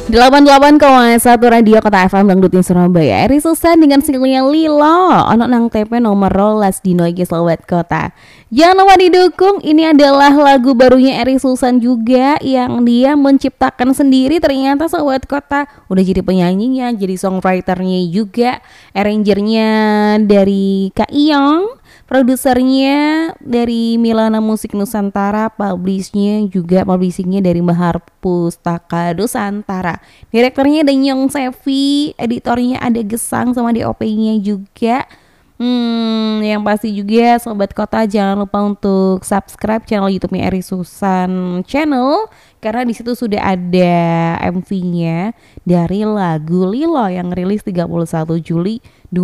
88,1 Radio Kota FM Dangdutin Surabaya. Eri Susan dengan singlenya Lilo ono nang TP nomor 12 dino iki Sobat Kota. Jangan lupa didukung. Ini adalah lagu barunya Eri Susan juga yang dia menciptakan sendiri. Ternyata Sobat Kota udah jadi penyanyinya, jadi songwriternya juga, arrangernya dari Kak Iyong, produsernya dari Milana Musik Nusantara, publishingnya dari Mahar Pustaka Nusantara, direkturnya ada Nyong Sevi, editornya ada Gesang sama DOP-nya juga. Yang pasti juga Sobat Kota jangan lupa untuk subscribe channel YouTube-nya Eri Susan Channel, karena di situ sudah ada MV-nya dari lagu Lilo yang rilis 31 Juli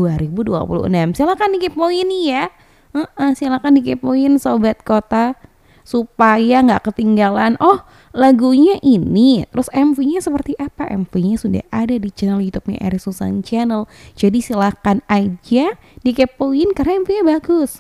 2026. Silakan dikepoin ya. Silakan dikepoin Sobat Kota supaya nggak ketinggalan. Oh, lagunya ini, terus MV-nya seperti apa? MV-nya sudah ada di channel YouTube-nya Eri Susan Channel. Jadi silakan aja dikepoin karena MV-nya bagus.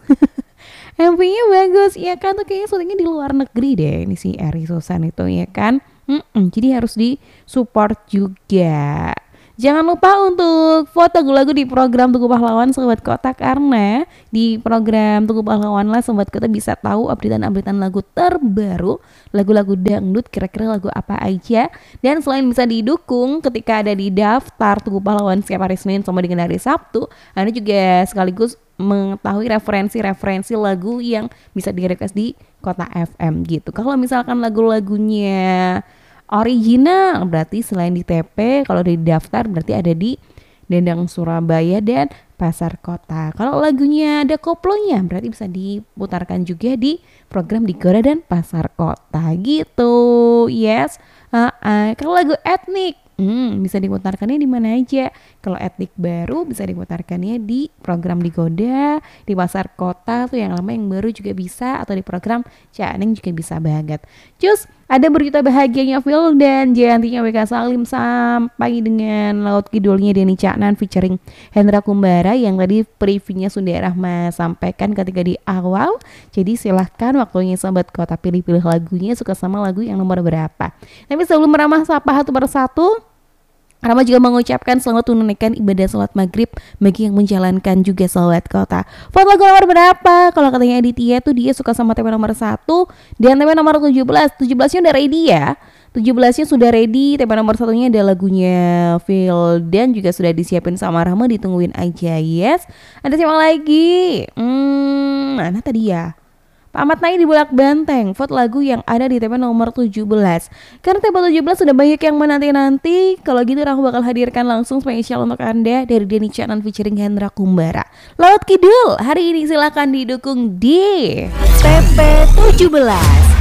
MV-nya bagus, ya kan? Tuh kayaknya syutingnya di luar negeri deh ini si Eri Susan itu, ya kan? Jadi harus di support juga. Jangan lupa untuk vote lagu-lagu di program Tugu Pahlawan Sobat Kota, karena di program Tugu Pahlawan lah Sobat Kota bisa tahu updatean lagu terbaru, lagu-lagu dangdut, kira-kira lagu apa aja. Dan selain bisa didukung ketika ada di daftar Tugu Pahlawan setiap hari Senin sama dengan hari Sabtu, Anda juga sekaligus mengetahui referensi lagu yang bisa di-request di Kota FM gitu. Kalau misalkan lagu-lagunya original berarti selain di TP, kalau di daftar berarti ada di Dendang Surabaya dan Pasar Kota. Kalau lagunya ada koplonya berarti bisa diputarkan juga di program di Gora dan Pasar Kota gitu. Yes. Kalau lagu etnik bisa diputarkannya di mana aja. Kalau etnik baru bisa diputarkannya di program di Goda, di Pasar Kota tuh yang lama yang baru juga bisa, atau di program Caneng juga bisa banget. Cus, ada berita bahagianya Phil dan Jayantinya WK Salim sampai dengan Laut Kidulnya Denny Caknan featuring Hendra Kumbara yang tadi previewnya sudah Rahma sampaikan ketika di awal. Jadi silahkan waktunya Sobat Kota pilih-pilih lagunya, suka sama lagu yang nomor berapa. Tapi sebelum Rahma sapa satu persatu, Rahma juga mengucapkan selamat menunaikan ibadah sholat maghrib bagi yang menjalankan juga Sobat Kota. Vote lagu nomor berapa? Kalau katanya Aditya tuh dia suka sama tema nomor 1 dan tema nomor 17. 17-nya udah ready ya. 17-nya sudah ready. Tema nomor 1-nya ada lagunya Phil dan juga sudah disiapin sama Rahma, ditungguin aja. Yes. Ada siapa lagi? Mana tadi ya? Pak Ahmad Naik di Bulak Banteng, vote lagu yang ada di tema nomor 17. Karena tema 17 sudah banyak yang menanti-nanti, kalau gitu aku bakal hadirkan langsung spesial untuk Anda dari Denny Caknan featuring Hendra Kumbara. Laut Kidul, hari ini silakan didukung di TP 17.